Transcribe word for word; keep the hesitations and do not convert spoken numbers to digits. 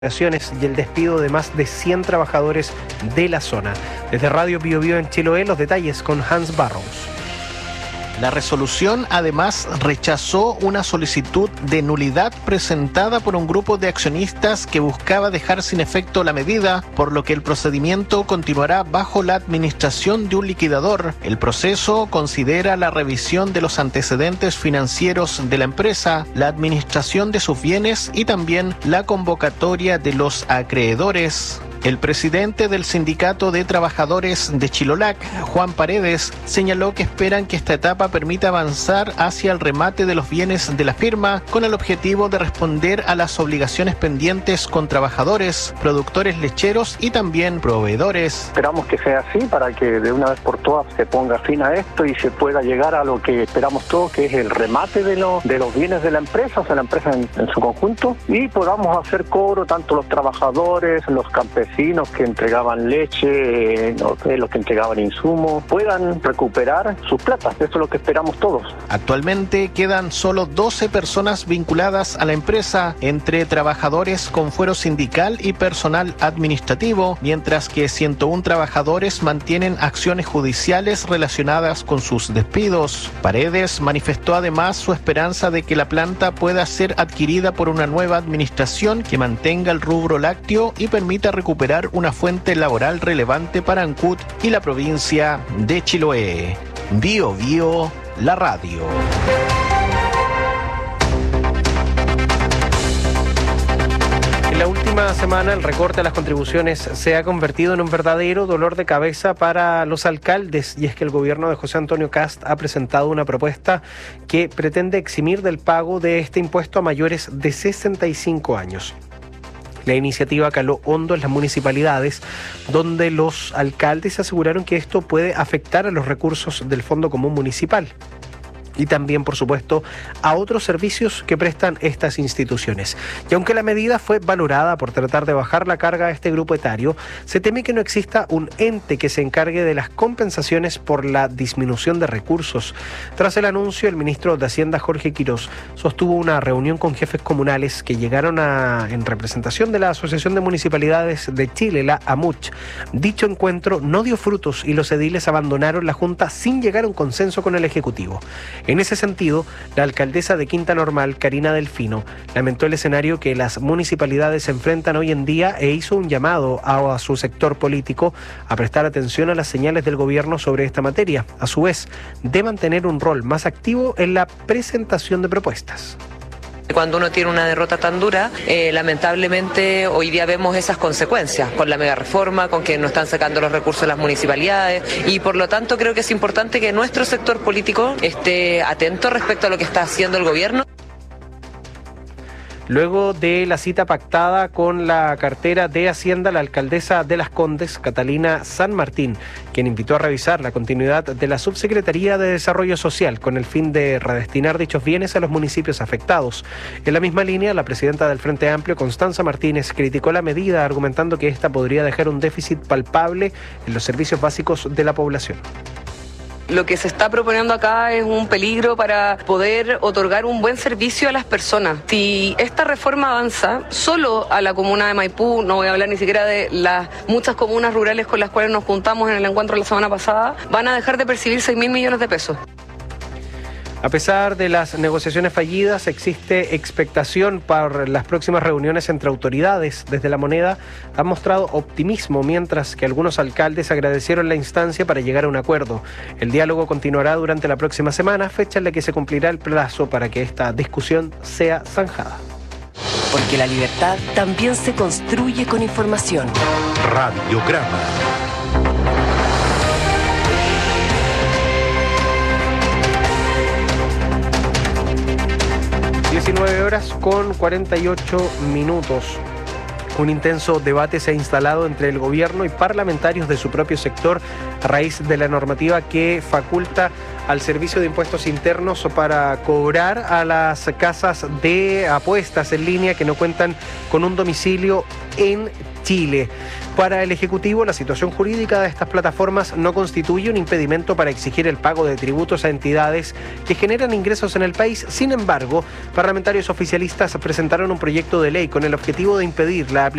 y el despido de más de cien trabajadores de la zona. Desde Radio Bio Bio en Chiloé, los detalles con Hans Barrows. La resolución además rechazó una solicitud de nulidad presentada por un grupo de accionistas que buscaba dejar sin efecto la medida, por lo que el procedimiento continuará bajo la administración de un liquidador. El proceso considera la revisión de los antecedentes financieros de la empresa, la administración de sus bienes y también la convocatoria de los acreedores. El presidente del Sindicato de Trabajadores de Chilolac, Juan Paredes, señaló que esperan que esta etapa permita avanzar hacia el remate de los bienes de la firma con el objetivo de responder a las obligaciones pendientes con trabajadores, productores lecheros y también proveedores. Esperamos que sea así para que de una vez por todas se ponga fin a esto y se pueda llegar a lo que esperamos todos, que es el remate de, lo, de los bienes de la empresa, o sea, la empresa en, en su conjunto, y podamos hacer cobro tanto los trabajadores, los campesinos, que entregaban leche, no sé, los que entregaban insumos, puedan recuperar sus platas. Eso es lo que esperamos todos. Actualmente quedan solo doce personas vinculadas a la empresa, entre trabajadores con fuero sindical y personal administrativo, mientras que ciento uno trabajadores mantienen acciones judiciales relacionadas con sus despidos. Paredes manifestó además su esperanza de que la planta pueda ser adquirida por una nueva administración que mantenga el rubro lácteo y permita recuperar una fuente laboral relevante para Ancud y la provincia de Chiloé. Bio Bio, la radio. En la última semana, el recorte a las contribuciones se ha convertido en un verdadero dolor de cabeza para los alcaldes, y es que el gobierno de José Antonio Kast ha presentado una propuesta que pretende eximir del pago de este impuesto a mayores de sesenta y cinco años. La iniciativa caló hondo en las municipalidades, donde los alcaldes aseguraron que esto puede afectar a los recursos del Fondo Común Municipal y también, por supuesto, a otros servicios que prestan estas instituciones. Y aunque la medida fue valorada por tratar de bajar la carga a este grupo etario, se teme que no exista un ente que se encargue de las compensaciones por la disminución de recursos. Tras el anuncio, el ministro de Hacienda, Jorge Quirós, sostuvo una reunión con jefes comunales que llegaron a, en representación de la Asociación de Municipalidades de Chile, la AMUCH. Dicho encuentro no dio frutos y los ediles abandonaron la Junta sin llegar a un consenso con el Ejecutivo. En ese sentido, la alcaldesa de Quinta Normal, Karina Delfino, lamentó el escenario que las municipalidades se enfrentan hoy en día e hizo un llamado a, a su sector político a prestar atención a las señales del gobierno sobre esta materia, a su vez, de mantener un rol más activo en la presentación de propuestas. Cuando uno tiene una derrota tan dura, eh, lamentablemente hoy día vemos esas consecuencias con la mega reforma, con que no están sacando los recursos de las municipalidades, y por lo tanto creo que es importante que nuestro sector político esté atento respecto a lo que está haciendo el gobierno. Luego de la cita pactada con la cartera de Hacienda, la alcaldesa de Las Condes, Catalina San Martín, quien invitó a revisar la continuidad de la Subsecretaría de Desarrollo Social con el fin de redestinar dichos bienes a los municipios afectados. En la misma línea, la presidenta del Frente Amplio, Constanza Martínez, criticó la medida, argumentando que esta podría dejar un déficit palpable en los servicios básicos de la población. Lo que se está proponiendo acá es un peligro para poder otorgar un buen servicio a las personas. Si esta reforma avanza solo a la comuna de Maipú, no voy a hablar ni siquiera de las muchas comunas rurales con las cuales nos juntamos en el encuentro la semana pasada, van a dejar de percibir seis mil millones de pesos. A pesar de las negociaciones fallidas, existe expectación para las próximas reuniones entre autoridades. Desde La Moneda han mostrado optimismo, mientras que algunos alcaldes agradecieron la instancia para llegar a un acuerdo. El diálogo continuará durante la próxima semana, fecha en la que se cumplirá el plazo para que esta discusión sea zanjada. Porque la libertad también se construye con información. Radiograma. diecinueve horas con cuarenta y ocho minutos. Un intenso debate se ha instalado entre el gobierno y parlamentarios de su propio sector a raíz de la normativa que faculta al Servicio de Impuestos Internos para cobrar a las casas de apuestas en línea que no cuentan con un domicilio en Chile. Chile. Para el Ejecutivo, la situación jurídica de estas plataformas no constituye un impedimento para exigir el pago de tributos a entidades que generan ingresos en el país. Sin embargo, parlamentarios oficialistas presentaron un proyecto de ley con el objetivo de impedir la aplicación